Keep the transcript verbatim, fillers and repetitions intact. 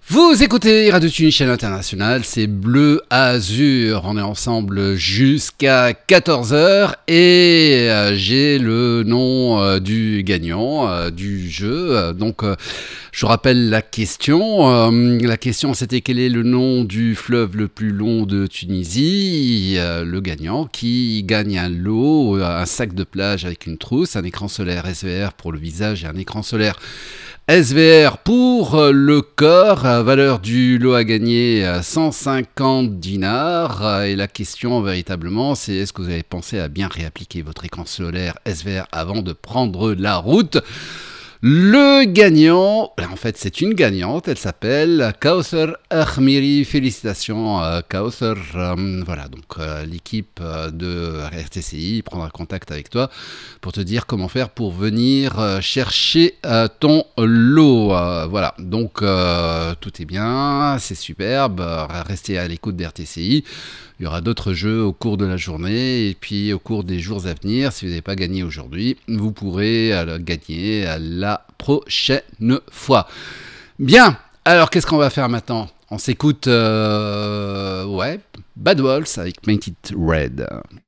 Vous écoutez Radio Tunis, chaîne internationale, c'est Bleu Azur. On est ensemble jusqu'à quatorze heures et euh, j'ai le nom euh, du gagnant euh, du jeu. Donc, euh, je rappelle la question. Euh, la question, c'était quel est le nom du fleuve le plus long de Tunisie. Euh, le gagnant qui gagne un lot, un sac de plage avec une trousse, un écran solaire S V R pour le visage et un écran solaire S V R pour le corps. Valeur du lot à gagner cent cinquante dinars. Et la question véritablement, c'est est-ce que vous avez pensé à bien réappliquer votre écran solaire S V R avant de prendre la route? Le gagnant, en fait c'est une gagnante, elle s'appelle Kauser Ahmiri. Félicitations euh, Kauser. Euh, voilà, donc euh, l'équipe euh, de R T C I prendra contact avec toi pour te dire comment faire pour venir euh, chercher euh, ton lot. Euh, voilà, donc euh, tout est bien, c'est superbe, restez à l'écoute d'R T C I. Il y aura d'autres jeux au cours de la journée et puis au cours des jours à venir. Si vous n'avez pas gagné aujourd'hui, vous pourrez euh, gagner à la prochaine fois. Bien, alors qu'est-ce qu'on va faire maintenant? On s'écoute, euh, ouais, Bad Wolves avec Paint It Red.